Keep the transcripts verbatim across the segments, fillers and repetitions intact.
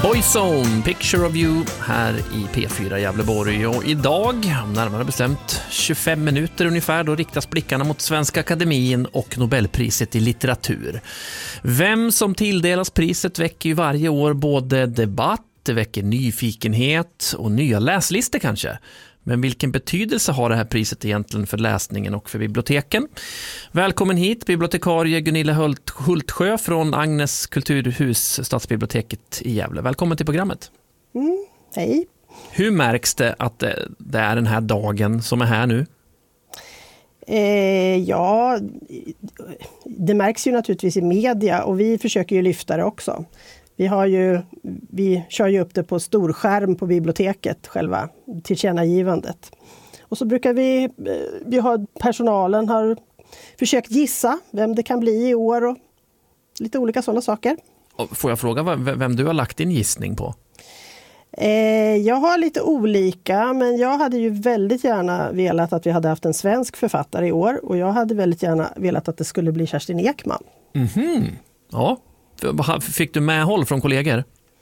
Boyzone, Picture of You här i P fyra Gävleborg, och idag, närmare bestämt tjugofem minuter ungefär, då riktas blickarna mot Svenska Akademin och Nobelpriset i litteratur. Vem som tilldelas priset väcker ju varje år både debatt, det väcker nyfikenhet och nya läslistor kanske. Men vilken betydelse har det här priset egentligen för läsningen och för biblioteken? Välkommen hit, bibliotekarie Gunilla Hult- Hultsjö från Agnes kulturhus, Stadsbiblioteket i Gävle. Välkommen till programmet. Mm, hej. Hur märks det att det, det är den här dagen som är här nu? Eh, ja, det märks ju naturligtvis i media, och vi försöker ju lyfta det också. Vi, har ju, vi kör ju upp det på storskärm på biblioteket, själva tillkännagivandet. Och så brukar vi, vi har, personalen har försökt gissa vem det kan bli i år och lite olika sådana saker. Får jag fråga vem du har lagt din gissning på? Eh, jag har lite olika, men jag hade ju väldigt gärna velat att vi hade haft en svensk författare i år. Och jag hade väldigt gärna velat att det skulle bli Kerstin Ekman. Mhm, ja. Fick du medhåll från kollegor?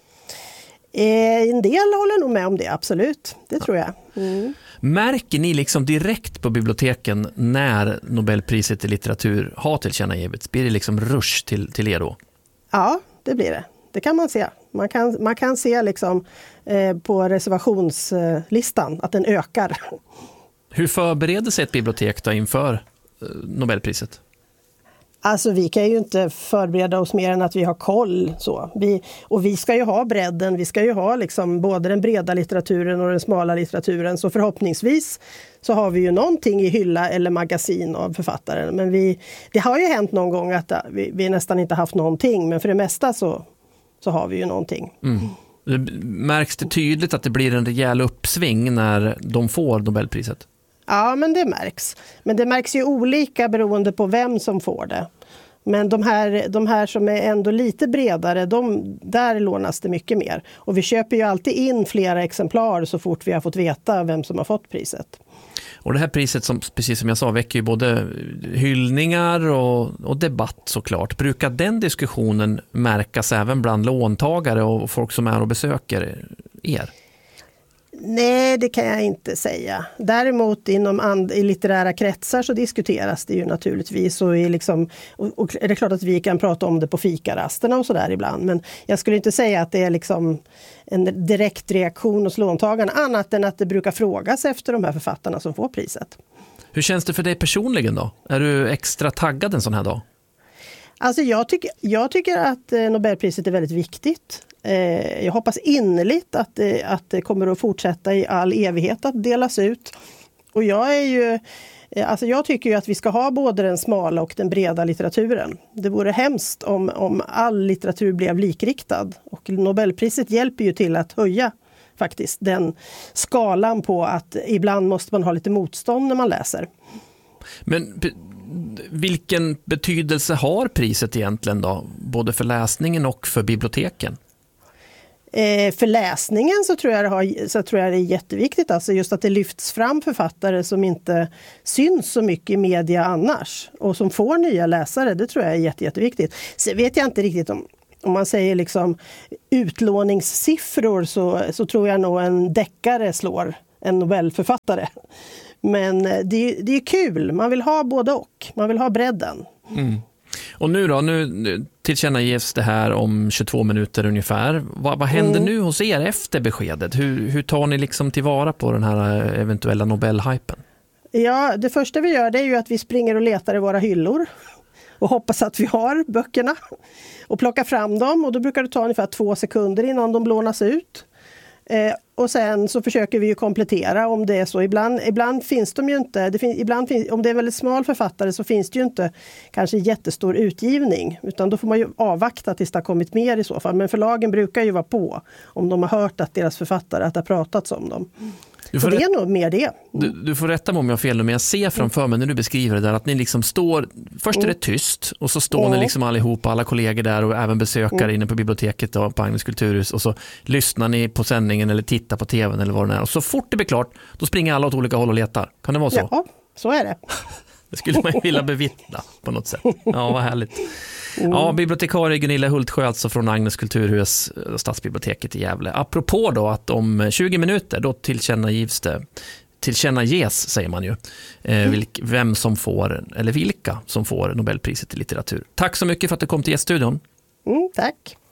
Eh, en del håller nog med om det, absolut. Det tror jag. Mm. Märker ni liksom direkt på biblioteken när Nobelpriset i litteratur har tillkännagivits? Blir det liksom rush till, till er då? Ja, det blir det. Det kan man se. Man kan, man kan se liksom, eh, på reservationslistan att den ökar. Hur förbereder sig ett bibliotek då inför eh, Nobelpriset? Alltså vi kan ju inte förbereda oss mer än att vi har koll. Så. Vi, och vi ska ju ha bredden, vi ska ju ha liksom både den breda litteraturen och den smala litteraturen. Så förhoppningsvis så har vi ju någonting i hylla eller magasin av författaren. Men vi, det har ju hänt någon gång att vi, vi nästan inte haft någonting, men för det mesta så, så har vi ju någonting. Mm. Märks det tydligt att det blir en rejäl uppsving när de får Nobelpriset? Ja, men det märks. Men det märks ju olika beroende på vem som får det. Men de här, de här som är ändå lite bredare, de, där lånas det mycket mer. Och vi köper ju alltid in flera exemplar så fort vi har fått veta vem som har fått priset. Och det här priset, som, precis som jag sa, väcker ju både hyllningar och, och debatt såklart. Brukar den diskussionen märkas även bland låntagare och folk som är och besöker er? Nej, det kan jag inte säga. Däremot inom and- i litterära kretsar så diskuteras det ju naturligtvis. Och, är liksom, och, och är det klart att vi kan prata om det på fikarasterna och sådär ibland. Men jag skulle inte säga att det är liksom en direkt reaktion hos låntagarna. Annat än att det brukar frågas efter de här författarna som får priset. Hur känns det för dig personligen då? Är du extra taggad en sån här dag? Alltså jag, tycker, jag tycker att Nobelpriset är väldigt viktigt. Jag hoppas innerligt att det, att det kommer att fortsätta i all evighet att delas ut. Och jag är ju, alltså jag tycker ju att vi ska ha både den smala och den breda litteraturen. Det vore hemskt om, om all litteratur blev likriktad. Och Nobelpriset hjälper ju till att höja faktiskt den skalan på att ibland måste man ha lite motstånd när man läser. Men vilken betydelse har priset egentligen då? Både för läsningen och för biblioteken? Eh, för läsningen så tror, jag det har, så tror jag det är jätteviktigt. Alltså just att det lyfts fram författare som inte syns så mycket i media annars. Och som får nya läsare, det tror jag är jätte, jätteviktigt. Så vet jag inte riktigt om, om man säger liksom utlåningssiffror så, så tror jag nog en deckare slår en Nobelförfattare. Men det, det är kul, man vill ha både och. Man vill ha bredden. Mm. Och nu då, nu tillkännages det här om tjugotvå minuter ungefär. Vad, vad händer mm. nu hos er efter beskedet? Hur, hur tar ni liksom tillvara på den här eventuella Nobelhypen? Ja, det första vi gör det är ju att vi springer och letar i våra hyllor. Och hoppas att vi har böckerna. Och plockar fram dem, och då brukar det ta ungefär två sekunder innan de lånas ut. Eh, och sen så försöker vi ju komplettera om det är så. Ibland, ibland finns de ju inte, det fin, ibland finns, om det är en väldigt smal författare så finns det ju inte kanske jättestor utgivning. Utan då får man ju avvakta tills det har kommit mer i så fall. Men förlagen brukar ju vara på om de har hört att deras författare, att det har pratats om dem. Du får så det är nog mer det. Du, du får rätta mig om jag har fel, men jag ser framför mig när du beskriver det där att ni liksom står, först är det tyst och så står mm. ni liksom allihopa, alla kollegor där och även besökare mm. inne på biblioteket och på Agnes kulturhus, och så lyssnar ni på sändningen eller tittar på tvn eller vad det är, och så fort det blir klart då springer alla åt olika håll och letar. Kan det vara så? Ja, så är det. Det skulle man ju vilja bevittna på något sätt. Ja, vad härligt. Ja, bibliotekarie Gunilla Hultsjö alltså från Agnes kulturhus, Stadsbiblioteket i Gävle. Apropå då att om tjugo minuter då tillkännagivs det, tillkännages säger man ju, eh, vilk, vem som får, eller vilka som får Nobelpriset i litteratur. Tack så mycket för att du kom till gäststudion. Mm, tack.